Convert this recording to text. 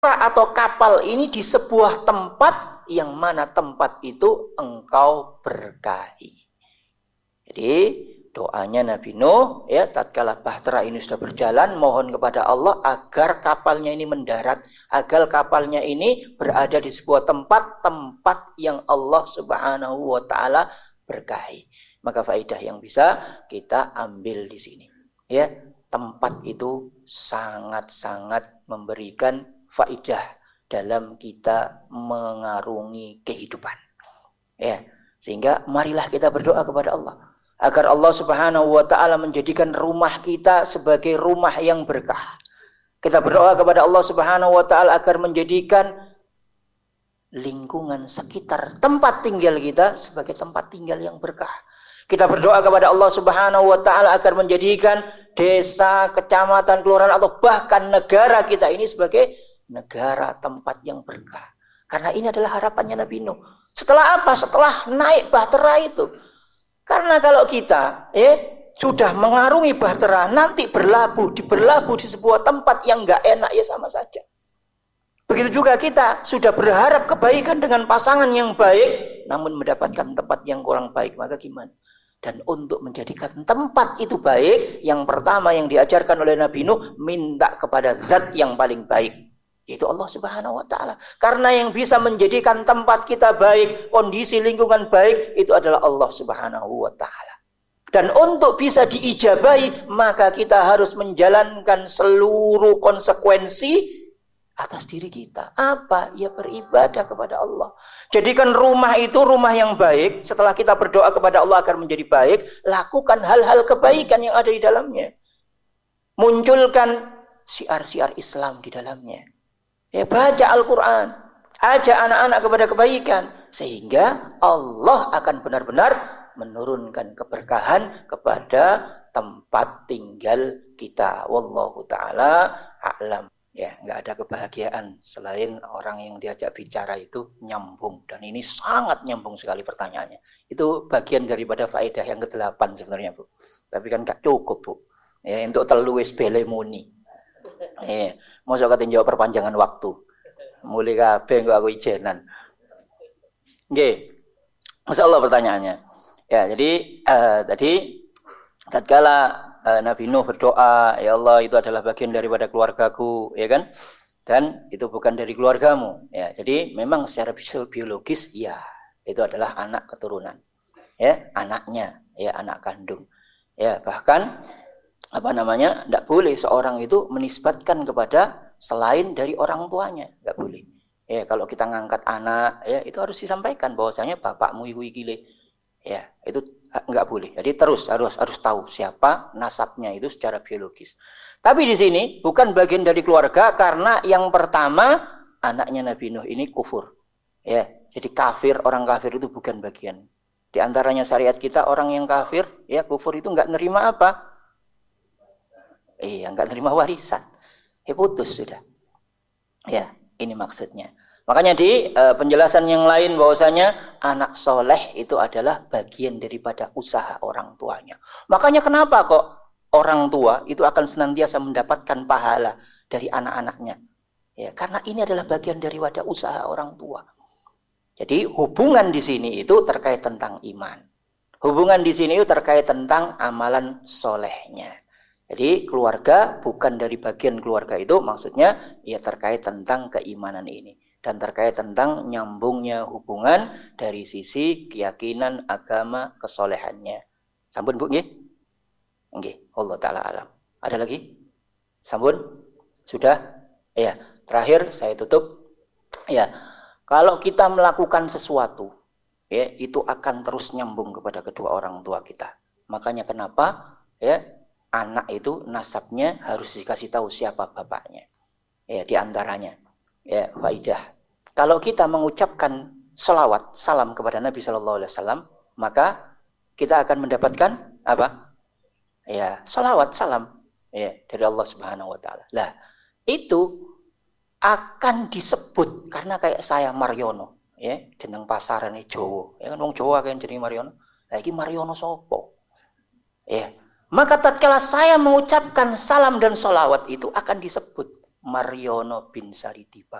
atau kapal ini di sebuah tempat yang mana tempat itu engkau berkahi. Jadi doanya Nabi Nuh ya, tatkala bahtera ini sudah berjalan, mohon kepada Allah agar kapalnya ini mendarat, agar kapalnya ini berada di sebuah tempat yang Allah Subhanahu wa taala berkahi. Maka faedah yang bisa kita ambil di sini. Ya, tempat itu sangat-sangat memberikan faedah dalam kita mengarungi kehidupan. Ya, sehingga marilah kita berdoa kepada Allah agar Allah Subhanahu wa taala menjadikan rumah kita sebagai rumah yang berkah. Kita berdoa kepada Allah Subhanahu wa taala agar menjadikan lingkungan sekitar tempat tinggal kita sebagai tempat tinggal yang berkah. Kita berdoa kepada Allah Subhanahu wa taala agar menjadikan desa, kecamatan, kelurahan atau bahkan negara kita ini sebagai negara tempat yang berkah. Karena ini adalah harapannya Nabi Nuh. Setelah apa? Setelah naik bahtera itu. Karena kalau kita sudah mengarungi bahtera, nanti berlabuh di sebuah tempat yang enggak enak ya sama saja. Begitu juga kita sudah berharap kebaikan dengan pasangan yang baik, namun mendapatkan tempat yang kurang baik, maka gimana? Dan untuk menjadikan tempat itu baik, yang pertama yang diajarkan oleh Nabi Nuh, minta kepada zat yang paling baik, yaitu Allah Subhanahu wa taala. Karena yang bisa menjadikan tempat kita baik, kondisi lingkungan baik, itu adalah Allah Subhanahu wa taala. Dan untuk bisa diijabahi, maka kita harus menjalankan seluruh konsekuensi atas diri kita. Apa? Ya beribadah kepada Allah. Jadikan rumah itu rumah yang baik. Setelah kita berdoa kepada Allah agar menjadi baik, lakukan hal-hal kebaikan yang ada di dalamnya. Munculkan syiar-syiar Islam di dalamnya. Ya, baca Al-Quran, ajak anak-anak kepada kebaikan, sehingga Allah akan benar-benar menurunkan keberkahan kepada tempat tinggal kita. Wallahu ta'ala a'lam. Ya, nggak ada kebahagiaan selain orang yang diajak bicara itu nyambung. Dan ini sangat nyambung sekali pertanyaannya. Itu bagian daripada faedah yang ke-8 sebenarnya, Bu. Tapi kan nggak cukup, Bu. Ya, untuk teluwis belemuni. Ya, mosok kate jawab perpanjangan waktu. Mulai kabeh kok aku ijenan. Nggih. Masyaallah pertanyaannya. Ya, jadi tadi tatkala Nabi Nuh berdoa, ya Allah itu adalah bagian daripada keluargaku, ya kan? Dan itu bukan dari keluargamu. Ya, jadi memang secara biologis ya, itu adalah anak keturunan. Ya, anaknya, ya anak kandung. Ya, bahkan enggak boleh seorang itu menisbatkan kepada selain dari orang tuanya, enggak boleh. Ya, kalau kita ngangkat anak, ya itu harus disampaikan bahwasanya bapakmu iku iki. Ya, itu enggak boleh. Jadi harus tahu siapa nasabnya itu secara biologis. Tapi di sini bukan bagian dari keluarga karena yang pertama anaknya Nabi Nuh ini kufur. Ya, jadi kafir, orang kafir itu bukan bagian. Di antaranya syariat kita orang yang kafir, ya kufur itu enggak nerima apa? Enggak nerima warisan. Ya putus sudah. Ya, ini maksudnya. Makanya di penjelasan yang lain bahwasanya anak soleh itu adalah bagian daripada usaha orang tuanya. Makanya kenapa kok orang tua itu akan senantiasa mendapatkan pahala dari anak-anaknya? Ya, karena ini adalah bagian daripada usaha orang tua. Jadi hubungan di sini itu terkait tentang iman. Hubungan di sini itu terkait tentang amalan solehnya. Jadi keluarga bukan dari bagian keluarga itu, maksudnya ya terkait tentang keimanan ini. Dan terkait tentang nyambungnya hubungan dari sisi keyakinan, agama, kesolehannya. Sampun Bu nggih? Nggih, Allah taala alam. Ada lagi? Sampun? Sudah? Ya, terakhir saya tutup. Ya, kalau kita melakukan sesuatu, ya itu akan terus nyambung kepada kedua orang tua kita. Makanya kenapa ya anak itu nasabnya harus dikasih tahu siapa bapaknya. Ya, di antaranya. Ya, faidah. Kalau kita mengucapkan salawat, salam kepada Nabi Shallallahu Alaihi Wasallam, maka kita akan mendapatkan apa? Ya, salawat, salam, ya dari Allah Subhanahu Wa Taala. Lah, itu akan disebut karena kayak saya Mariono, ya, jeneng pasarane Jawa. Ya kan wong Jawa kan jeneng Mariono. Lah iki Mariono sopo? Ya. Maka tatkala saya mengucapkan salam dan salawat itu akan disebut. Mariono bin Saridipa.